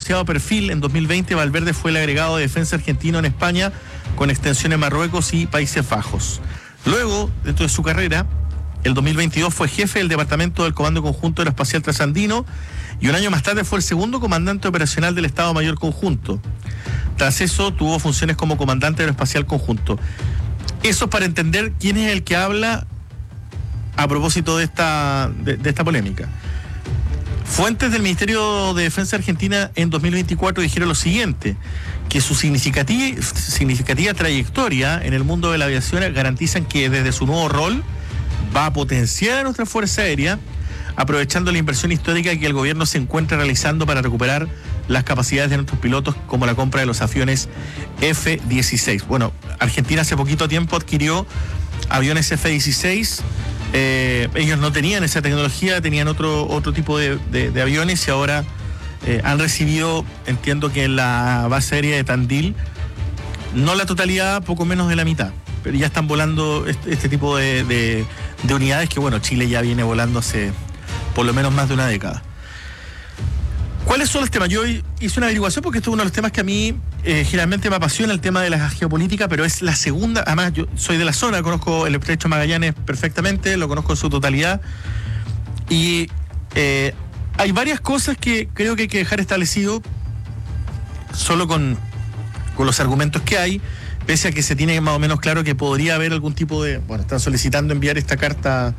asociado Perfil, en 2020 Valverde fue el agregado de defensa argentino en España, con extensión en Marruecos y Países Bajos. Luego, dentro de su carrera, el 2022 fue jefe del Departamento del Comando Conjunto Aeroespacial Trasandino y un año más tarde fue el segundo comandante operacional del Estado Mayor Conjunto. Tras eso, tuvo funciones como comandante aeroespacial conjunto. Eso es para entender quién es el que habla a propósito de esta polémica. Fuentes del Ministerio de Defensa Argentina en 2024 dijeron lo siguiente, que su significativa trayectoria en el mundo de la aviación garantizan que desde su nuevo rol va a potenciar a nuestra Fuerza Aérea, aprovechando la inversión histórica que el gobierno se encuentra realizando para recuperar las capacidades de nuestros pilotos, como la compra de los aviones F-16. Bueno, Argentina hace poquito tiempo adquirió aviones F-16. Ellos no tenían esa tecnología, tenían otro tipo de aviones y ahora han recibido, entiendo que en la base aérea de Tandil, no la totalidad, poco menos de la mitad, pero ya están volando este tipo de unidades que, bueno, Chile ya viene volando hace por lo menos más de una década. ¿Cuáles son los temas? Yo hice una averiguación porque esto es uno de los temas que a mí generalmente me apasiona, el tema de la geopolítica, pero es la segunda. Además, yo soy de la zona, conozco el Estrecho Magallanes perfectamente, lo conozco en su totalidad. Y hay varias cosas que creo que hay que dejar establecido solo con los argumentos que hay, pese a que se tiene más o menos claro que podría haber algún tipo de... Bueno, están solicitando enviar esta carta,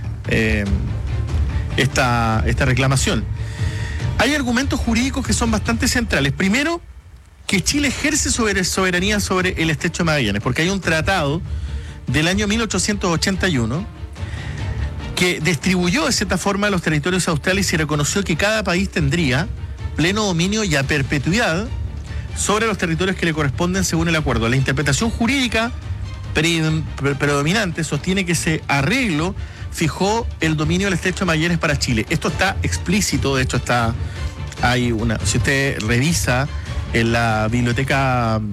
esta reclamación. Hay argumentos jurídicos que son bastante centrales. Primero, que Chile ejerce soberanía sobre el Estrecho de Magallanes, porque hay un tratado del año 1881 que distribuyó de cierta forma los territorios australes y reconoció que cada país tendría pleno dominio y a perpetuidad sobre los territorios que le corresponden según el acuerdo. La interpretación jurídica predominante sostiene que ese arreglo fijó el dominio del Estrecho de Magallanes para Chile. Esto está explícito, de hecho si usted revisa en la biblioteca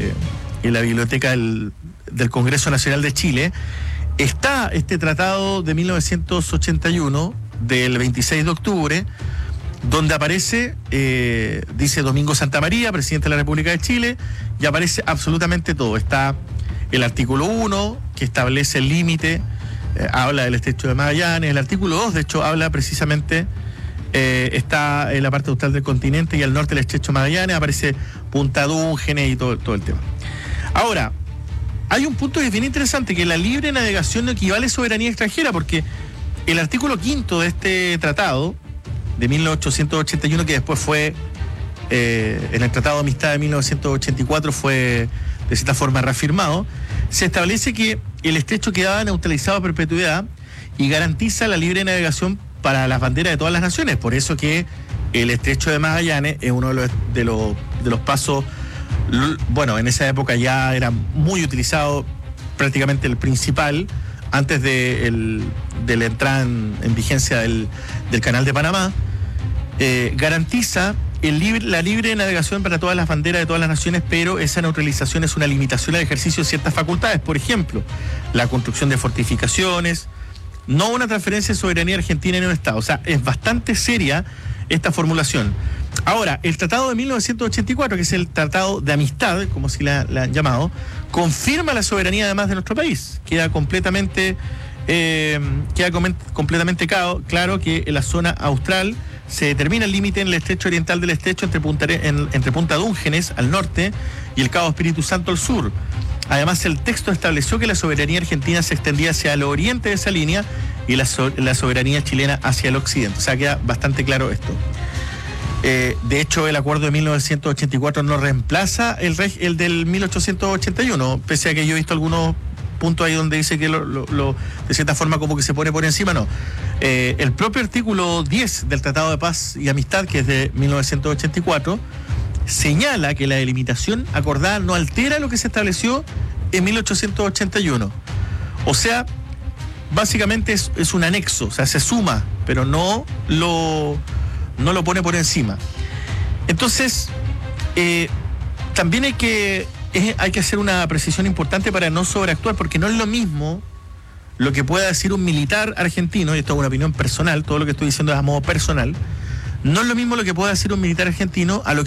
del Congreso Nacional de Chile, está este tratado de 1981 del 26 de octubre, donde aparece, dice Domingo Santamaría, presidente de la República de Chile, y aparece absolutamente todo. Está el artículo 1, que establece el límite, habla del Estrecho de Magallanes. El artículo 2, de hecho, habla precisamente, está en la parte austral del continente y al norte del Estrecho de Magallanes, aparece Punta Dúngenes y todo el tema. Ahora, hay un punto que es bien interesante, que la libre navegación no equivale a soberanía extranjera, porque el artículo 5 de este tratado de 1881, que después fue, en el Tratado de Amistad de 1984, fue de cierta forma reafirmado, se establece que el estrecho quedaba neutralizado a perpetuidad y garantiza la libre navegación para las banderas de todas las naciones. Por eso que el Estrecho de Magallanes es uno de los pasos, bueno, en esa época ya era muy utilizado, prácticamente el principal, antes de la entrada en vigencia del Canal de Panamá. Garantiza la libre navegación para todas las banderas de todas las naciones, pero esa neutralización es una limitación al ejercicio de ciertas facultades. Por ejemplo, la construcción de fortificaciones, no una transferencia de soberanía argentina en un Estado. O sea, es bastante seria esta formulación. Ahora, el Tratado de 1984, que es el Tratado de Amistad, como si la han llamado, confirma la soberanía además de nuestro país. Queda completamente claro que en la zona austral se determina el límite en el estrecho oriental del estrecho entre Punta Dúngenes al norte y el Cabo Espíritu Santo al sur. Además, el texto estableció que la soberanía argentina se extendía hacia el oriente de esa línea y la soberanía chilena hacia el occidente. O sea, queda bastante claro esto. De hecho, el acuerdo de 1984 no reemplaza el del 1881, pese a que yo he visto algunos puntos ahí donde dice que de cierta forma como que se pone por encima. No. El propio artículo 10 del Tratado de Paz y Amistad, que es de 1984, señala que la delimitación acordada no altera lo que se estableció en 1881. O sea, básicamente es un anexo, o sea, se suma, pero no lo pone por encima. Entonces, también hay que hacer una precisión importante para no sobreactuar, porque no es lo mismo lo que pueda decir un militar argentino, y esto es una opinión personal, todo lo que estoy diciendo es a modo personal, no es lo mismo lo que pueda decir un militar argentino a lo